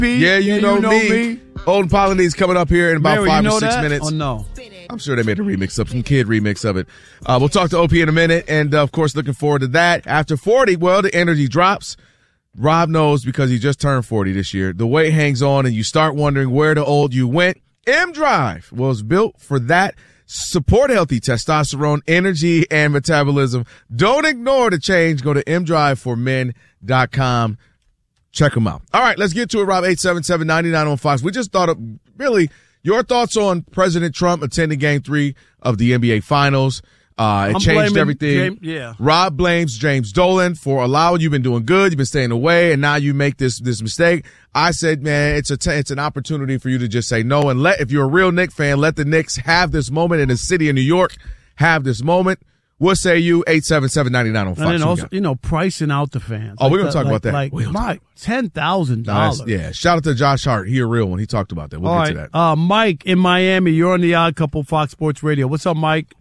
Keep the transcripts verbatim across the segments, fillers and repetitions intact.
P. Yeah, you, yeah, know, you know me. me. Old Polynese coming up here in about Mary, five you know or six that? minutes. Oh, no. I'm sure they made a remix of some kid remix of it. Uh, we'll talk to O P in a minute, and uh, of course, looking forward to that. After forty, well, the energy drops. Rob knows because he just turned forty this year. The weight hangs on, and you start wondering where the old you went. M-Drive was built for that. Support healthy testosterone, energy, and metabolism. Don't ignore the change. Go to m drive for men dot com. Check them out. All right, let's get to it, Rob. eight seven seven, nine nine on Fox. We just thought of, really, your thoughts on President Trump attending game three of the N B A Finals. Uh, it I'm changed blaming everything. James, yeah. Rob blames James Dolan for allowing, you've been doing good, you've been staying away, and now you make this this mistake. I said, man, it's a t- it's an opportunity for you to just say no and let, if you're a real Knicks fan, let the Knicks have this moment in the city of New York, have this moment. What say you? eight seven seven, nine nine on Fox. And then also, you know, pricing out the fans. Oh, like we're going to talk like, about that. Like, my ten thousand dollars. Yeah, shout out to Josh Hart. He a real one. He talked about that. We'll All get right. to that. Uh, Mike in Miami, you're on the Odd Couple Fox Sports Radio. What's up, Mike?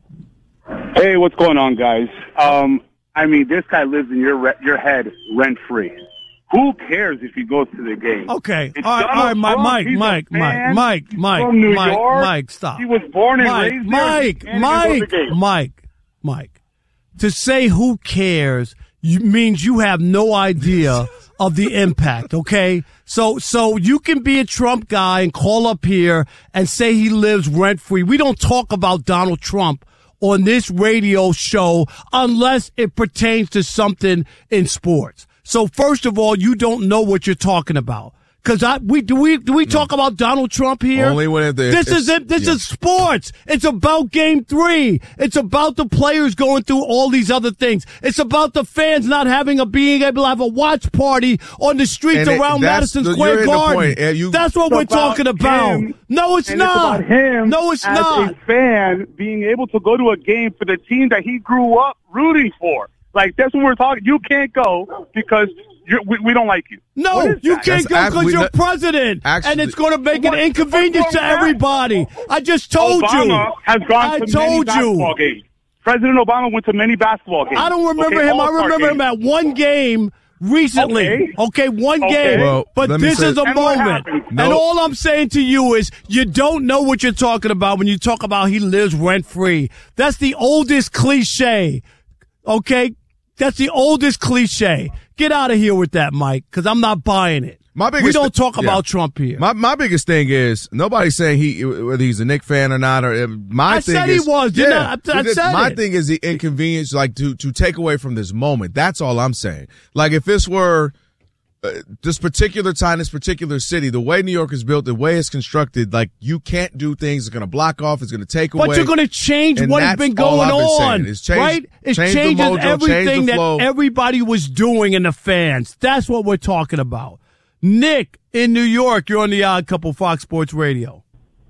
Hey, what's going on, guys? Um, I mean, this guy lives in your re- your head rent-free. Who cares if he goes to the game? Okay. It's All right, Donald all right, Mike, Trump. Mike, He's a Mike, Mike, fan. Mike, He's Mike, from New Mike, York. Mike, stop. He was born and Mike, raised Mike, there. Mike, Mike, Mike, Mike. To say who cares you, means you have no idea of the impact, okay? So so you can be a Trump guy and call up here and say he lives rent-free. We don't talk about Donald Trump on this radio show unless it pertains to something in sports. So first of all, you don't know what you're talking about. Cause I, we, do we, do we No. talk about Donald Trump here? Only when it, This is it. This yeah. is sports. It's about game three. It's about the players going through all these other things. It's about the fans not having a, being able to have a watch party on the streets And it- around that's Madison the- Square you're in the Garden. point. Uh, you- That's what It's we're about talking about. him, No, it's and not. It's about him No, it's as not. a fan being able to go to a game for the team that he grew up rooting for. Like, that's what we're talking. You can't go because you're, we, we don't like you. No, What is you that? can't That's go because actually you're not- president, actually- and it's going to make an What- inconvenience what's to wrong with that? everybody. I just told Obama you. has gone I to told many you. basketball games. President Obama went to many basketball games. I don't remember Okay, him. I all-star remember games. him at one game recently. Okay, Okay. one Okay. game. Well, but let me this say- is a And what moment. happened? And No. all I'm saying to you is you don't know what you're talking about when you talk about he lives rent free. That's the oldest cliche. Okay? That's the oldest cliche. Get out of here with that, Mike, because I'm not buying it. My biggest we don't thi- talk yeah. about Trump here. My my biggest thing is nobody's saying he whether he's a Knicks fan or not. Or my I thing said is, he was, didn't yeah, I? I because said my it. thing is the inconvenience, like to to take away from this moment. That's all I'm saying. Like if this were uh, this particular time, this particular city, the way New York is built, the way it's constructed, like you can't do things. It's going to block off. It's going to take away. But you're going to change And what has that's been all going I've been on, saying, is change- right? It change the changes mojo, change everything the flow. that everybody was doing in the fans. That's what we're talking about. Nick in New York, you're on the Odd Couple Fox Sports Radio.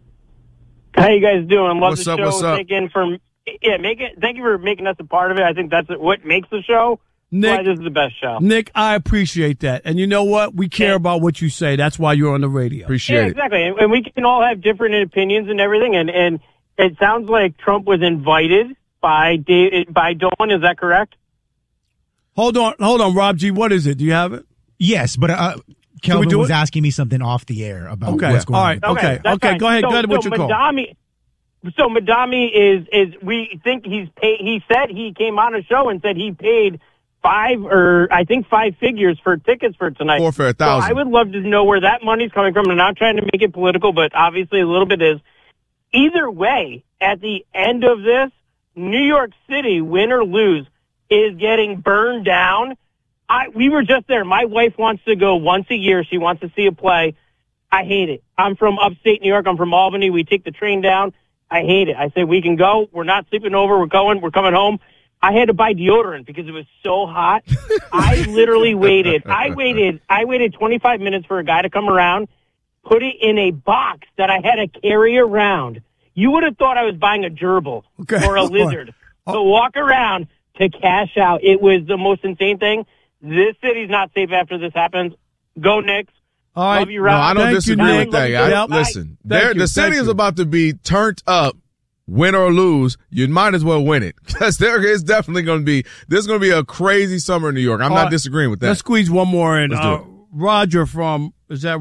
How you guys doing? Love What's the up, show. what's up? Thank you for yeah, make it. Thank you for making us a part of it. I think that's what makes the show. Nick, Why this is the best show. Nick, I appreciate that. And you know what? We care Yeah. about what you say. That's why you're on the radio. Appreciate Yeah, it. exactly. And, and we can all have different opinions and everything. And and it sounds like Trump was invited by David, by Dolan. Is that correct? Hold on, hold on, Rob G. What is it? Do you have it? Yes, but uh, Kelvin do was it? asking me something off the air about Okay, what's going all right. on. Okay, that's okay, fine. go ahead, So, go ahead, what's so your call? Madami, so Madami is is we think he's paid. He said he came on a show and said he paid five or I think five figures for tickets for tonight. Four for a So thousand. I would love to know where that money's coming from. I'm not trying to make it political, but obviously a little bit is. Either way, at the end of this, New York City, win or lose, is getting burned down. I we were just there. My wife wants to go once a year. She wants to see a play. I hate it. I'm from upstate New York. I'm from Albany. We take the train down. I hate it. I say we can go. We're not sleeping over. We're going. We're coming home. I had to buy deodorant because it was so hot. I literally waited. I waited. I waited twenty-five minutes for a guy to come around, put it in a box that I had to carry around. You would have thought I was buying a gerbil Okay. or a lizard to walk around to cash out. It was the most insane thing. This city's not safe after this happens. Go Knicks. All right. Love you, No, Rob. I don't Thank you, disagree Nick. with that. I, Yep. Listen, Thank there, you, the city thank is you. about to be turned up. Win or lose, you might as well win it because there is definitely going to be there's going to be a crazy summer in New York. I'm All not right. disagreeing with that. Let's squeeze one more in. Let's do Uh, it. Roger from, is that